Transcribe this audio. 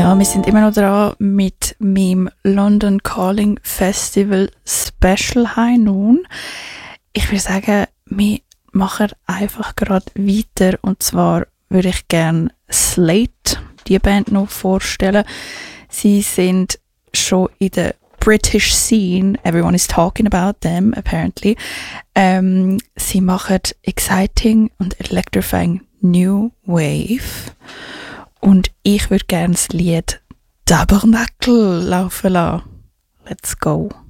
Ja, wir sind immer noch dran mit meinem London Calling Festival Special High Noon. Ich würde sagen, wir machen einfach gerade weiter. Und zwar würde ich gerne Slate, die Band, noch vorstellen. Sie sind schon in der British Scene. Everyone is talking about them, apparently. Sie machen exciting und electrifying New Wave. Und ich würde gerne das Lied Tabernakel laufen lassen. Let's go.